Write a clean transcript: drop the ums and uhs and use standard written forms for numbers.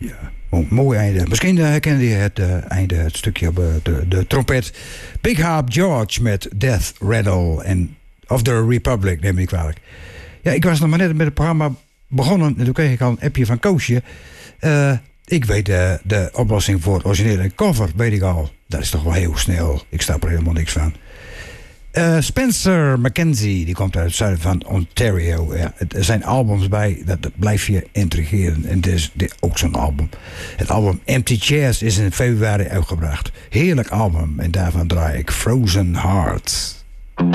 Mooi einde. Misschien herkende je het einde, het stukje op de trompet. Big Harp George met Death Rattle en of the Republic, neem ik kwalijk. Ja, ik was nog maar net met het programma begonnen en toen kreeg ik al een appje van Koosje. Ik weet de oplossing voor het originele cover, weet ik al. Dat is toch wel heel snel. Ik snap er helemaal niks van. Spencer McKenzie, die komt uit het zuiden van Ontario. Ja, er zijn albums bij, dat blijft je intrigeren. En dit is ook zo'n album. Het album Empty Chairs is in februari uitgebracht. Heerlijk album. En daarvan draai ik Frozen Hearts.